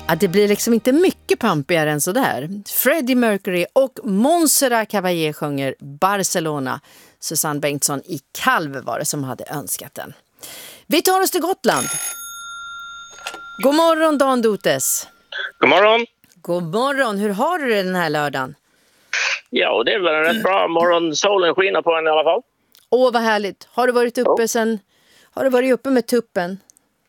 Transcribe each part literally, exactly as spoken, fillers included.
Ja, det blir liksom inte mycket pampigare än sådär. Freddie Mercury och Montserrat Caballé sjunger Barcelona. Susanne Bengtsson i Kalv var det som hade önskat den. Vi tar oss till Gotland. God morgon, Dan Dotes. God morgon. God morgon. Hur har du det den här lördagen? Ja, det är väl en rätt bra morgon. Solen skiner på en i alla fall. Åh, vad härligt. Har du varit uppe oh. sen... Har du varit uppe med tuppen?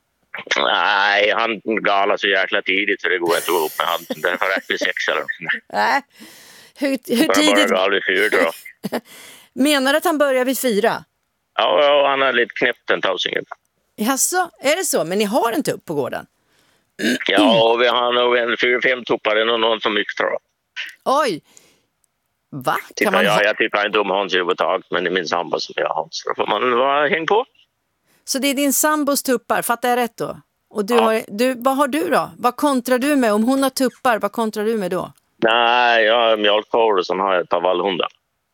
Nej, han galar så jäkla tidigt så det går inte upp med han. Det är rätt vid sex eller något. Nej. Hur, hur tidigt? Bara vid fyra då. Menar du att han börjar vid fyra? Ja, ja, han har lite knäppt en tausingen. Jaså, är det så? Men ni har en tupp på gården? Ja, och vi har nog en fyra, fem tuppar. Det är nog någon som mycket tror jag. Oj! Va? Kan man jag, ha... jag tycker inte om Hans överhuvudtaget, men det är min sambo som jag har Hans. Då får man vara häng på. Så det är din sambos tuppar, fattar jag rätt då? Och du ja. har, du, vad har du då? Vad kontrar du med? Om hon har tuppar, vad kontrar du med då? Nej, jag har mjölkkor och så har jag ett par vallhundar.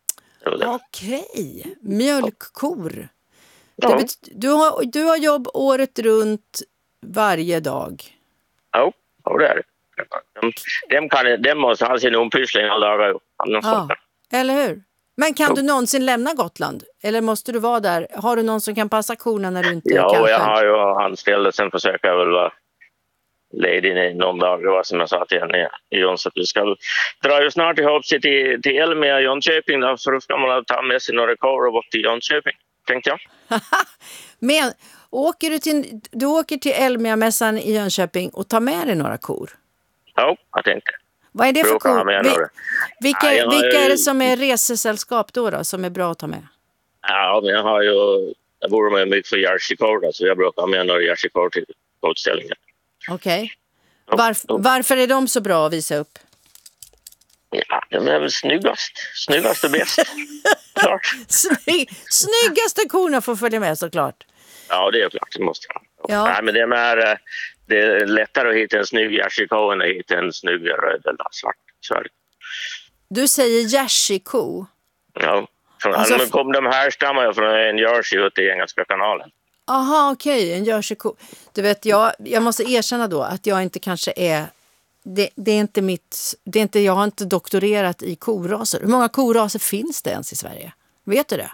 Okej, mjölkkor. Ja. Det bet- du, har, du har jobb året runt varje dag. Ja, ja det är det. De, de, kan, de måste ha sin ompyssling alla dagar. Ja, eller hur? Men kan ja. du någonsin lämna Gotland? Eller måste du vara där? Har du någon som kan passa korna när du inte ja, kan? Ja, jag har ju anställd och sen försöker jag väl vara ledig i någon dag. Det var som jag sa till henne i Jons att vi ska dra ju snart ihop sig till, till Elmia i Jönköping. Då, för då ska man ta med sig några kor och bort till Jönköping, tänkte jag. Men åker du, till, du åker till Elmia-mässan i Jönköping och tar med dig några kor? Ja, jag tänkte. Vad är det för kor? Vi, vilka ja, vilka ju... är det som är resesällskap då, då som är bra att ta med? Ja, men jag har ju jag bor med mycket för jersey-kor, så jag brukar ha med några jersey-kor till utställningen. Okej. Okay. Varf, varför är de så bra att visa upp? Ja, de är väl snyggast. Snyggast och bäst. Klart. Sny, snyggaste korna får följa med såklart. Ja, det är klart. Det måste jag. Ja. Nej, men det är, det är lättare att hitta en snygg jersey-ko än att hitta en snygg röd eller svart. Svart. Du säger jersey-ko? Ja. Alltså, men kom de här stammar från en jersey ute i Engelska kanalen. Aha, okej, okay, en jersey-ko. Du vet, jag, jag måste erkänna då att jag inte kanske är... Det, det är inte mitt... Det är inte, jag har inte doktorerat i koraser. Hur många koraser finns det ens i Sverige? Vet du det?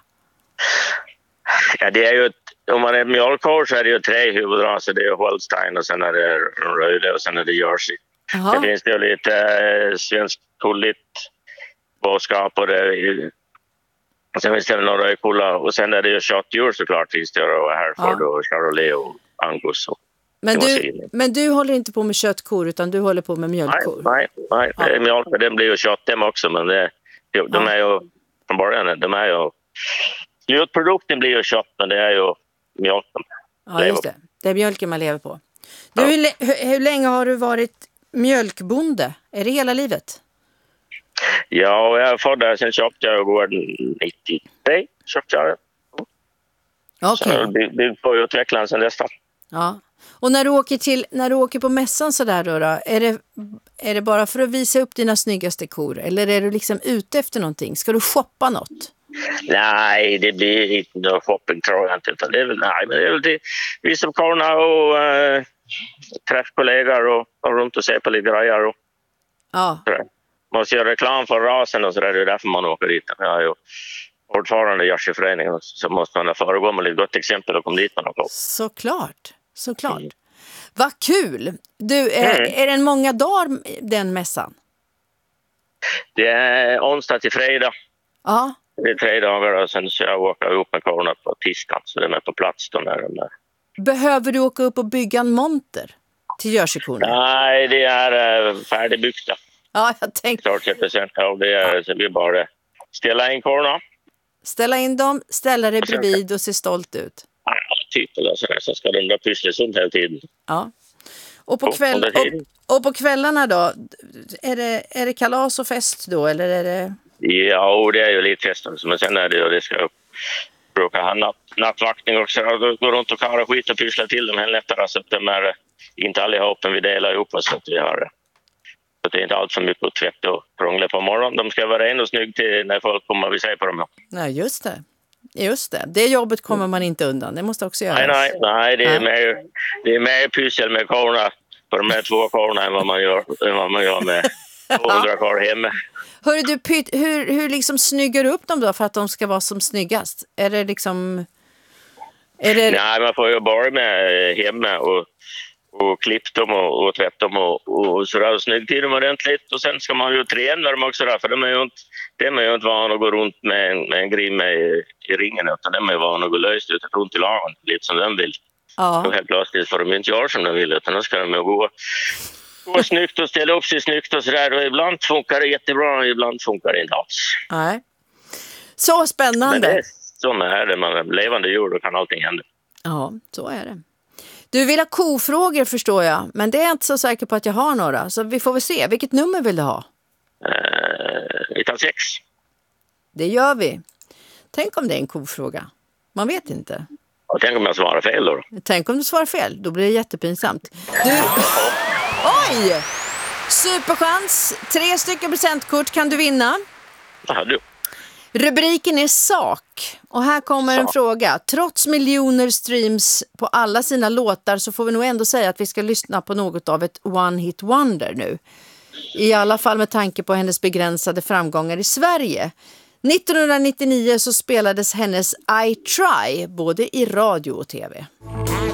Ja, det är ju... Om man är mjölkkor så är det ju tre huvudraser. Det är Holstein och sen är det röde och sen är det jersey. Aha. Det finns det ju lite äh, svensk kulligt boskap och det är... Och sen finns det några röjkulla och sen är det ju köttdjur såklart finns det och Hereford ja. och Charolais och Angus. Och men, du, men du håller inte på med köttkor utan du håller på med mjölkkor? Nej, nej, nej. Ja. Mjölk, den blir ju kött dem också men det, de ja. är ju från början, de är ju slutprodukten blir ju kött men det är ju mjölken. Ja just det, det är mjölken man lever på. Du, ja. hur, hur, hur länge har du varit mjölkbonde? Är det hela livet? Ja, jag får där sen köpte jag gården nittiotre. Köpte jag det. Okej. Så jag har byggt på utvecklaren sen dess. Ja. Och när du åker till när du åker på mässan så där då, då är det är det bara för att visa upp dina snyggaste kor eller är du liksom ute efter någonting? Ska du shoppa något? Nej, det blir inte någon shopping tror jag inte. Det är väl nej, men det är väl det visa upp korna och äh, träffa kollegor och, och runt och se på lite grejer och ja. Måste göra reklam för rasen och så där, det är därför man åker dit. Jag är ju ordförande i jerseyföreningen så måste man föregå med ett gott exempel och komma dit med något. Såklart, såklart. Mm. Vad kul! Du, är, mm. är det en många dagar den mässan? Det är onsdag till fredag. Ja. Det är tre dagar och sen så jag åker upp med korna på tisdag så de är på plats då när de är. Behöver du åka upp och bygga en monter till jerseykorna? Nej, det är äh, färdigbyggda. Ja, jag tänkte... Ja, det är så vi bara ställa in korna. Ställa in dem, ställa dig bredvid och se stolt ut. Ja, typ. Alltså, så ska de då pyssla sånt hela tiden. Ja. Och på, kväll, och, och på kvällarna då, är det, är det kalas och fest då, eller är det... Ja, det är ju lite fest. Men sen är det ju, det ska jag brukar ha natt, nattvaktning också. Jag går runt och kara skit och pyssla till dem helt lättare. Så att de är inte allihop, men vi delar ihop oss så att vi har... Så det är inte allt för mycket att tvätta och krångla på morgonen. De ska vara ren och snygg till när folk kommer och säger på dem. Nej, just det. Just det. Det jobbet kommer man inte undan. Det måste också göras. Nej, nej, nej. Det är mer, det är mer pyssel med korna på de här två korna än vad man gör, än vad man gör med tvåhundra kor hemma. Hörru du, Pytt, hur, hur liksom snyggar du upp dem då för att de ska vara som snyggast? Är det liksom... Är det... Nej, man får ju börja med hemma och, och klippa dem och, och tvätta dem och, och sådär och snygg till dem ordentligt. Och sen ska man ju träna dem också där, för de är ju inte, de är ju inte van att gå runt med en, med en grimma i, i ringen, utan de är van att gå löst ut runt i lagen, lite som de vill. Ja. Och helt plötsligt får de inte göra som de vill, utan då ska de ju gå, gå snyggt och ställa upp sig snyggt och sådär. Och ibland funkar det jättebra och ibland funkar det inte alls. Nej. Så spännande. Men det är som är det, man är levande djur, då kan allting hända. Ja, så är det. Du vill ha kofrågor förstår jag, men det är jag inte så säker på att jag har några. Så vi får väl se. Vilket nummer vill du ha? Eh, vi tar sex. Det gör vi. Tänk om det är en kofråga. Man vet inte. Och tänk om jag svarar fel då? Tänk om du svarar fel. Då blir det jättepinsamt. Du... Oj! Superchans. Tre stycken presentkort kan du vinna. Jaha, du. Rubriken är sak. Och här kommer en sak. fråga. Trots miljoner streams på alla sina låtar så får vi nog ändå säga att vi ska lyssna på något av ett one hit wonder nu. I alla fall med tanke på hennes begränsade framgångar i Sverige. nittonhundranittionio så spelades hennes I Try både i radio och tv.